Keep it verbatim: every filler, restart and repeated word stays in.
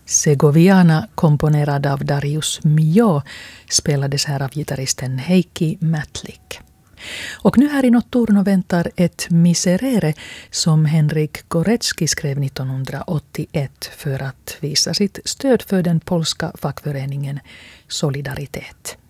Segoviana, komponerad av Darius Milhaud, spelades här av gitarristen Heikki Mätlik. Och nu här i Notturno väntar ett Miserere som Henryk Górecki skrev nittonhundraåttioett för att visa sitt stöd för den polska fackföreningen Solidaritet.